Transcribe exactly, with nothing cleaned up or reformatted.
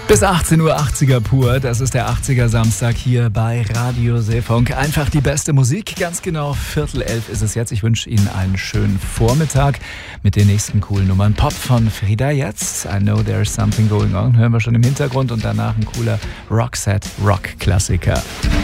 Bis achtzehn Uhr achtziger pur, das ist der achtziger Samstag hier bei Radio Seefunk. Einfach die beste Musik, ganz genau Viertel elf ist es jetzt. Ich wünsche Ihnen einen schönen Vormittag mit den nächsten coolen Nummern. Pop von Frida jetzt, I Know There's Something Going On, hören wir schon im Hintergrund und danach ein cooler Roxette Rock-Klassiker.